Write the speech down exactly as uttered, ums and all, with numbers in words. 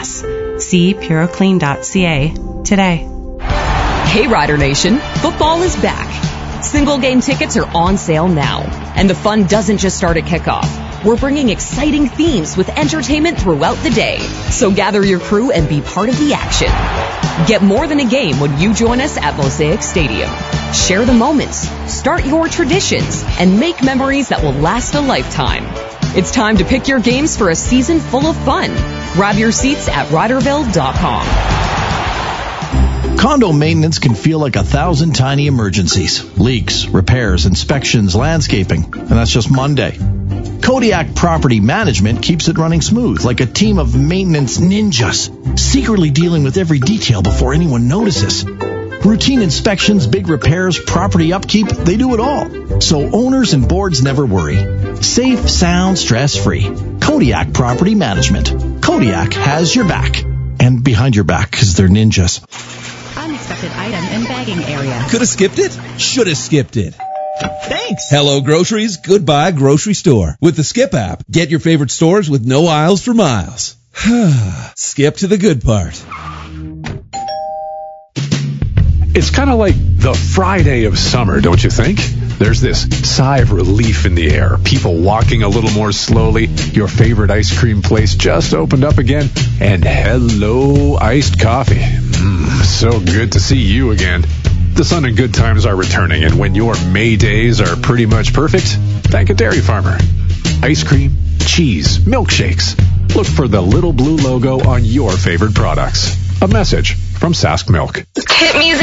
gas. See puroclean dot c a today. Hey Rider Nation, football is back. Single game tickets are on sale now, and the fun doesn't just start at kickoff. We're bringing exciting themes with entertainment throughout the day. So gather your crew and be part of the action. Get more than a game when you join us at Mosaic Stadium. Share the moments, start your traditions, and make memories that will last a lifetime. It's time to pick your games for a season full of fun. Grab your seats at Riderville dot com. Condo maintenance can feel like a thousand tiny emergencies. Leaks, repairs, inspections, landscaping. And that's just Monday. Kodiak Property Management keeps it running smooth, like a team of maintenance ninjas, secretly dealing with every detail before anyone notices. Routine inspections, big repairs, property upkeep, they do it all. So owners and boards never worry. Safe, sound, stress-free. Kodiak Property Management. Kodiak has your back. And behind your back, because they're ninjas. Unexpected item in bagging area. Could have skipped it? Should have skipped it. Thanks. Hello Groceries, goodbye grocery store. With the Skip app, get your favorite stores with no aisles for miles. Skip to the good part. It's kind of like the Friday of summer, don't you think? There's this sigh of relief in the air. People walking a little more slowly. Your favorite ice cream place just opened up again. And hello, iced coffee. Mmm, so good to see you again. The sun and good times are returning, and when your May days are pretty much perfect, thank a dairy farmer. Ice cream, cheese, milkshakes. Look for the little blue logo on your favorite products. A message from Sask Milk. Hit music.